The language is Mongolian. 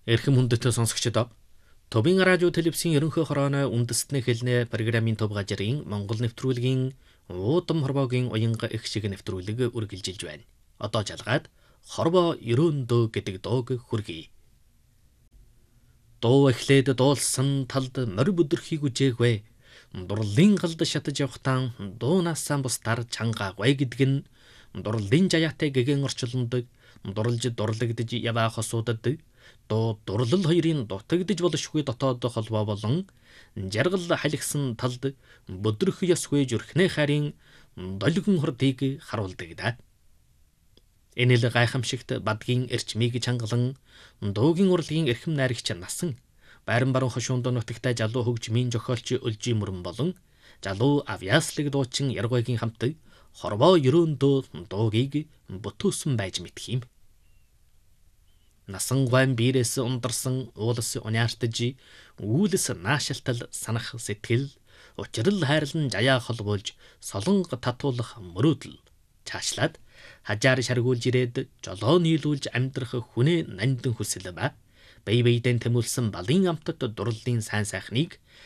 Эрхэм хүндэт сонсогчдоо Төвийн радио телевизийн ерөнхий хорооны үндэстний хэлний программын төв газрын Монгол нэвтрүүлгийн уудам хорвоогийн уянга их шиг нэвтрүүлэг үргэлжилж байна. Одоо жалгаад хорвоо ерөөндөө гэдэг дууг хүргэе. Дуу эхлээд дуулсан талд морь бүдэрхийг үжээгвэ. Дурлалын галд шатаж явахтаа дуунасаа бусдаар чангаагүй гэдэг нь дурлалын жаяатай гэгэн орчлондог, дурлж дурлагдж яваа хосуудад дуу дурлал хоёрын дутагдж болшгүй дотоод холбоо болон жаргал халигсан талд бүдрэх ёсгүй зүрхнээ харин долгион хурдыг харуулдаг да. Энэ л гайхамшигт бадгийн эрчмийг чангалан дуугийн урлагийн эрхэм найрагч насан байран баруун хошуунд нутагтай залуу хөгжмийн зохиолч Өлжи мөрөн болон залуу авьяаслаг дуучин Яргойгийн хамт хорвоо ерөөндөө дуугийг бүтээсэн байж мэдх юм. Насан гуайн биерээс ундарсан уулс униартж үүлс наашилтал санах сэтгэл учрал хайрлан жаяа холбуулж солонго татуулах мөрөөдөл чаашлаад хажаар шаргуулж ирээд жолоо нийлүүлж амьдрах хүнээ нандин хүсэл ба бие биедэн тэмүүлсэн балын амтд дурлалын сайн сайхныг